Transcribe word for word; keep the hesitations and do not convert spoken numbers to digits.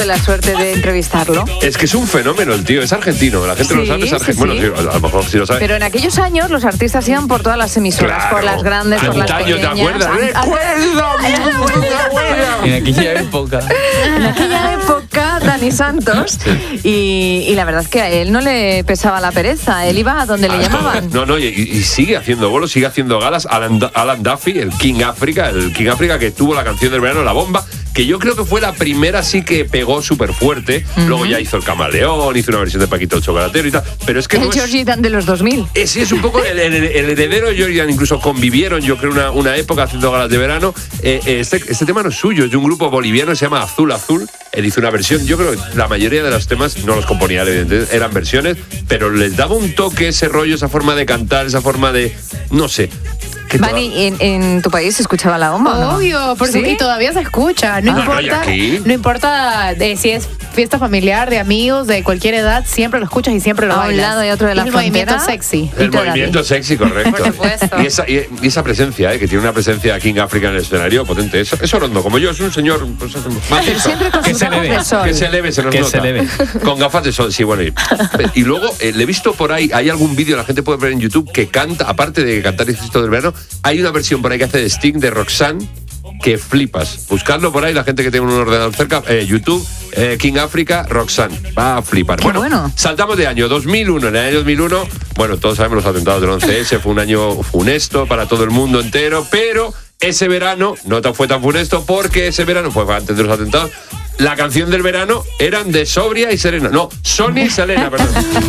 la suerte de entrevistarlo. Es que es un fenómeno el tío, es argentino, la gente Sí, lo sabe, es argentino. sí, sí. Bueno, sí, a lo mejor sí lo sabe. Pero en aquellos años los artistas iban por todas las emisoras, Claro. por las grandes, por las Antaño, pequeñas. ¿te acuerdas? An- ¡Recuerda! En aquella época. En aquella época, Dani Santos, y, y la verdad es que a él no le pesaba la pereza, él iba a donde le llamaban. No, no, y, y sigue haciendo bolos, sigue haciendo galas. Alan, Alan Duffy, el King África, el King África que tuvo la canción del verano, La Bomba, que yo creo que fue la primera sí que pegó súper fuerte. Uh-huh. Luego ya hizo El Camaleón, hizo una versión de Paquito el Chocolatero y tal. Pero es que el no Georgie Dan de los dos mil. Es, es un poco el, el, el heredero de Georgie Dan, incluso convivieron, yo creo, una, una época haciendo galas de verano. Eh, este, este tema no es suyo, es de un grupo boliviano que se llama Azul Azul. Él hizo una versión, yo creo que la mayoría de los temas no los componía, evidentemente, eran versiones, pero les daba un toque, ese rollo, esa forma de cantar, esa forma de, no sé. Vani, ¿en, ¿en tu país se escuchaba La Bomba? Obvio, ¿no? porque ¿Sí? y todavía se escucha. No ah, importa, no, no importa de si es fiesta familiar, de amigos, de cualquier edad, siempre lo escuchas y siempre lo a bailas. un lado y otro de la el frontera. movimiento sexy. El movimiento sexy, correcto. Por supuesto. Y esa, y, y esa presencia, eh, que tiene una presencia King África en el escenario potente. Eso, eso Orondo, como yo, es un señor pues, Pero siempre con que sus se gafas le ve, de sol. Que se eleve, se nos Que nota. se eleve. Con gafas de sol, sí, bueno. Y, y luego eh, le he visto por ahí, hay algún vídeo, la gente puede ver en YouTube, que canta, aparte de cantar Éxito del Verano, hay una versión por ahí que hace de Sting, de Roxanne, que flipas. Buscadlo por ahí, la gente que tenga un ordenador cerca, eh, YouTube, eh, King África, Roxanne. Va a flipar. Qué Bueno, bueno. saltamos de año dos mil uno. En el año dos mil uno, bueno, todos sabemos los atentados del once ese, fue un año funesto para todo el mundo entero, pero ese verano no fue tan funesto porque ese verano fue antes de los atentados. La canción del verano eran de Sobria y Serena. No, Sonia y Selena, perdón.